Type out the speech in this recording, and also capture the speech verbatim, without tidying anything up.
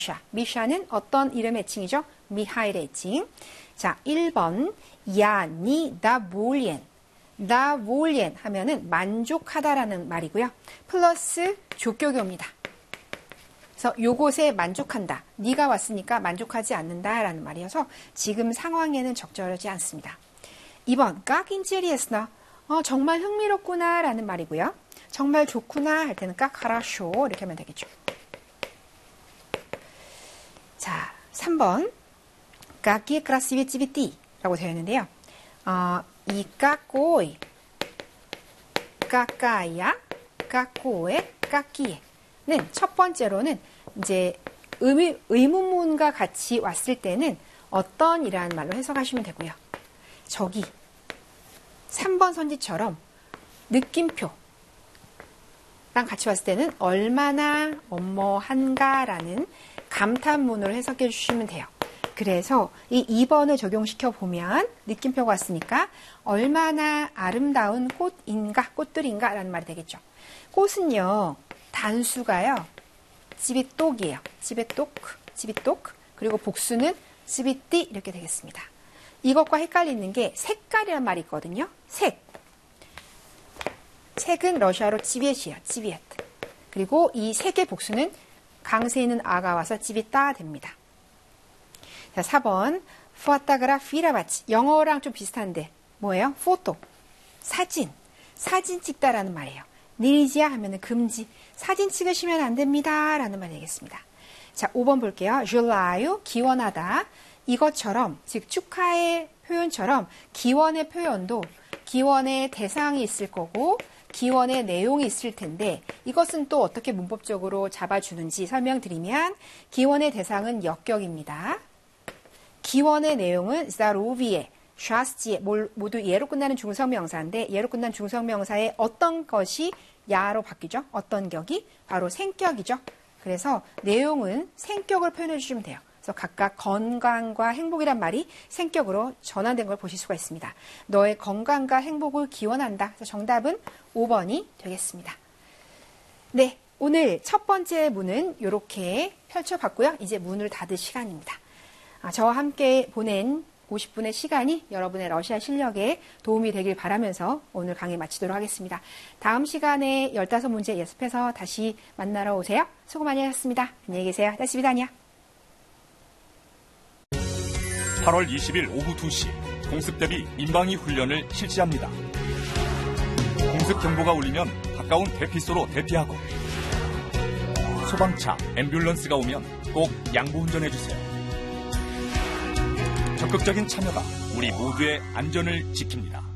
미샤는 어떤 이름 애칭이죠? 미하일 애칭. 자, 일 번 야, 니, 다 몰옌. 다 몰옌 하면은 만족하다라는 말이고요. 플러스 조격어입니다. 그래서 요것에 만족한다. 네가 왔으니까 만족하지 않는다라는 말이어서 지금 상황에는 적절하지 않습니다. 이 번 깍인제리에스나 어, 정말 흥미롭구나 라는 말이고요. 정말 좋구나 할 때는 깍하라쇼 이렇게 하면 되겠죠. 자, 삼 번 까끼에 크라시비찌비띠 라고 되어 있는데요. 어, 이 까꼬이 까까야 까꼬에 까끼에는 첫 번째로는 이제 의미, 의문문과 같이 왔을 때는 어떤 이라는 말로 해석하시면 되고요. 저기 삼 번 선지처럼 느낌표랑 같이 왔을 때는 얼마나 뭐뭐한가라는 감탄문으로 해석해 주시면 돼요. 그래서 이 이 번을 적용시켜 보면 느낌표가 왔으니까 얼마나 아름다운 꽃인가, 꽃들인가 라는 말이 되겠죠. 꽃은요, 단수가요, 찌비똑이에요. 찌비똑, 찌비똑. 그리고 복수는 찌비띠 이렇게 되겠습니다. 이것과 헷갈리는 게 색깔이란 말이 있거든요. 색. 색은 러시아로 찌비엣이에요. 찌비엣. 그리고 이 색의 복수는 강세 있는 아가 와서 찌비따 됩니다. 자, 사 번 포타그라피라바치. 영어랑 좀 비슷한데 뭐예요? 포토. 사진. 사진 찍다라는 말이에요. 니리지아 하면은 금지. 사진 찍으시면 안 됩니다. 라는 말이 되겠습니다. 자, 오 번 볼게요. 줄라유 기원하다. 이것처럼 즉 축하의 표현처럼 기원의 표현도 기원의 대상이 있을 거고 기원의 내용이 있을 텐데 이것은 또 어떻게 문법적으로 잡아주는지 설명드리면 기원의 대상은 역격입니다. 기원의 내용은 자로비에, 샤스지에 모두 예로 끝나는 중성명사인데 예로 끝난 중성명사의 어떤 것이 야로 바뀌죠? 어떤 격이? 바로 생격이죠. 그래서 내용은 생격을 표현해 주시면 돼요. 그래서 각각 건강과 행복이란 말이 생격으로 전환된 걸 보실 수가 있습니다. 너의 건강과 행복을 기원한다. 그래서 정답은 오 번이 되겠습니다. 네, 오늘 첫 번째 문은 이렇게 펼쳐봤고요. 이제 문을 닫을 시간입니다. 아, 저와 함께 보낸 오십 분의 시간이 여러분의 러시아 실력에 도움이 되길 바라면서 오늘 강의 마치도록 하겠습니다. 다음 시간에 열다섯 문제 예습해서 다시 만나러 오세요. 수고 많이 하셨습니다. 안녕히 계세요. До свидания. 팔월 이십일 오후 두 시 공습 대비 민방위 훈련을 실시합니다. 공습 경보가 울리면 가까운 대피소로 대피하고 소방차, 앰뷸런스가 오면 꼭 양보 운전해주세요. 적극적인 참여가 우리 모두의 안전을 지킵니다.